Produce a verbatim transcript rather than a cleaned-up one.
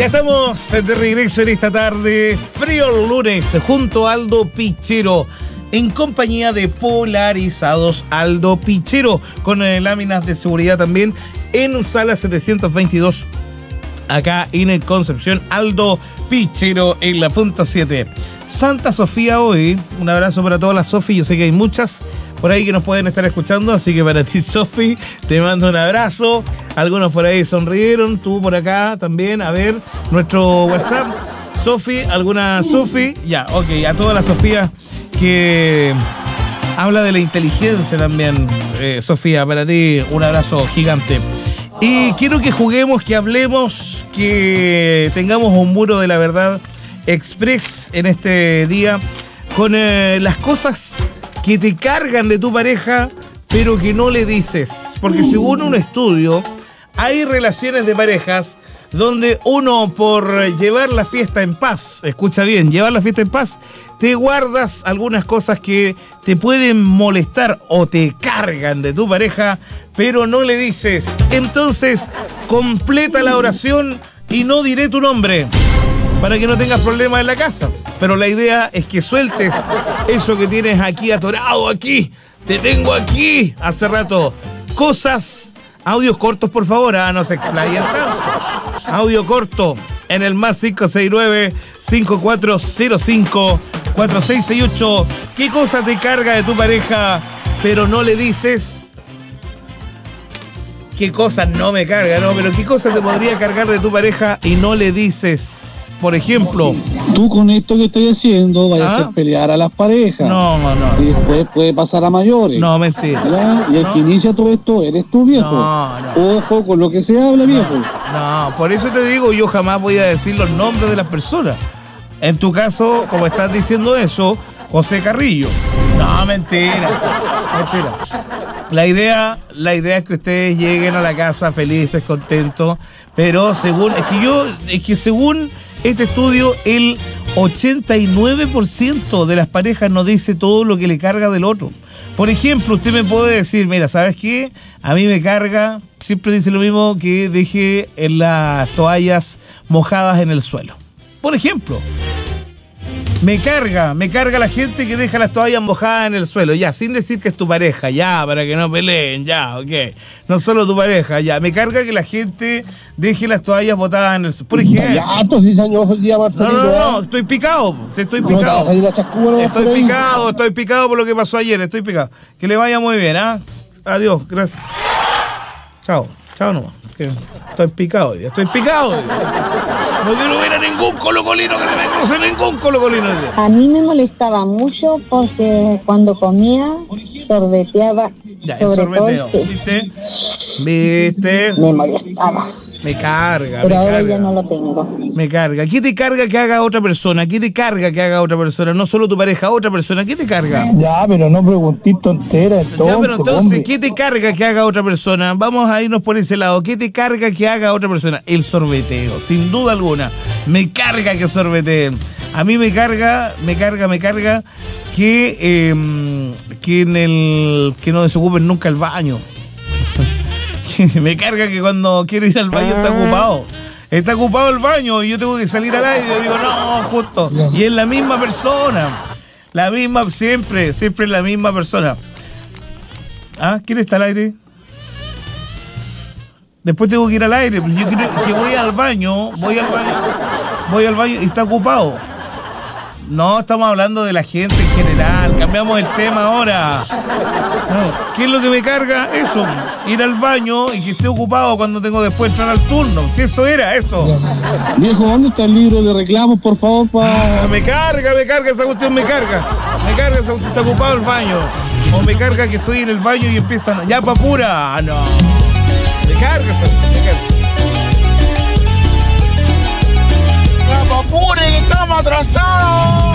estamos de regreso en esta tarde, frío lunes, junto a Aldo Pichero, en compañía de Polarizados Aldo Pichero, con eh, láminas de seguridad también, en sala setecientos veintidós, acá en Concepción. Aldo Pichero en la punta siete. Santa Sofía hoy, un abrazo para todas las Sofi, yo sé que hay muchas por ahí que nos pueden estar escuchando, así que para ti, Sofi, te mando un abrazo. Algunos por ahí sonrieron, tú por acá también. A ver, nuestro WhatsApp, Sofi, ¿alguna Sofi? Ya, ok, a toda la Sofía que habla de la inteligencia también, eh, Sofía, para ti un abrazo gigante. Y quiero que juguemos, que hablemos, que tengamos un muro de la verdad express en este día con eh, las cosas que te cargan de tu pareja, pero que no le dices. Porque según un estudio, hay relaciones de parejas donde uno, por llevar la fiesta en paz, escucha bien, llevar la fiesta en paz, te guardas algunas cosas que te pueden molestar o te cargan de tu pareja, pero no le dices. Entonces, completa la oración y no diré tu nombre, para que no tengas problemas en la casa. Pero la idea es que sueltes eso que tienes aquí atorado, aquí. Te tengo aquí hace rato. Cosas, audios cortos, por favor, ¿ah? No se explayen tanto. Audio corto en el más cinco seis nueve, cinco cuatro cero cinco, cuatro seis seis ocho. ¿Qué cosa te carga de tu pareja, pero no le dices? ¿Qué cosa no me carga, no? Pero ¿qué cosa te podría cargar de tu pareja y no le dices? Por ejemplo, tú con esto que estoy haciendo vayas ¿Ah? a hacer pelear a las parejas. No, no, no. Y después puede pasar a mayores. No, mentira. ¿Ya? Y el no. que inicia todo esto eres tú, viejo. No, no. Ojo con lo que se habla, viejo. No, no, por eso te digo, yo jamás voy a decir los nombres de las personas. En tu caso, como estás diciendo eso, José Carrillo. No, mentira. Mentira. La idea, la idea es que ustedes lleguen a la casa felices, contentos, pero según, es que yo, es que según este estudio, el ochenta y nueve por ciento de las parejas no dice todo lo que le carga del otro. Por ejemplo, usted me puede decir, mira, ¿sabes qué? A mí me carga, siempre dice lo mismo, que deje en las toallas mojadas en el suelo. Por ejemplo, me carga, me carga la gente que deja las toallas mojadas en el suelo, ya, sin decir que es tu pareja, ya, para que no peleen, ya, ok. No solo tu pareja, ya. Me carga que la gente deje las toallas botadas en el suelo. Por ejemplo. Ya, estos diez años el día Marcelino. No, no, no, estoy picado, sí, estoy no, picado. No, estoy picado, estoy picado por lo que pasó ayer, estoy picado. Que le vaya muy bien, ¿ah? ¿eh? Adiós, gracias. Chao, chao nomás. Que estoy picado hoy día, estoy picado hoy día. No quiero ver a ningún colocolino, que no me conoce ningún colocolino hoy día. A mí me molestaba mucho porque cuando comía sorbeteaba. Ya, el sorbeteo, ¿viste? ¿Viste? Me molestaba. Me carga, Pero me ahora carga. ya no lo tengo. Me carga. ¿Qué te carga que haga otra persona? ¿Qué te carga que haga otra persona? No solo tu pareja, otra persona. ¿Qué te carga? Ya, pero no preguntís tonteras, entonces. Ya, pero entonces, hombre. ¿qué te carga que haga otra persona? Vamos a irnos por ese lado. ¿Qué te carga que haga otra persona? El sorbeteo, sin duda alguna. Me carga que sorbeteen. A mí me carga, me carga, me carga que, eh, que en el que no desocupen nunca el baño. Me carga que cuando quiero ir al baño está ocupado. Está ocupado el baño y yo tengo que salir al aire. Y digo, no, justo. Y es la misma persona. La misma, siempre, siempre es la misma persona. ¿Ah? ¿Quién está al aire? Después tengo que ir al aire. Yo creo que voy al baño, voy al baño, voy al baño y está ocupado. No, estamos hablando de la gente en general. Cambiamos el tema ahora. No. ¿Qué es lo que me carga? Eso, ir al baño y que esté ocupado cuando tengo después entrar al turno. Si eso era, eso. Viejo, ¿dónde está el libro de reclamos, por favor? Pa... Ah, me carga, me carga, esa cuestión me carga. Me carga esa cuestión, está ocupado el baño. O me carga que estoy en el baño y empiezan, ya pa' pura. Ah, no. Me carga esa cuestión, me carga. ¡Ya pa' pura, que estamos atrasados!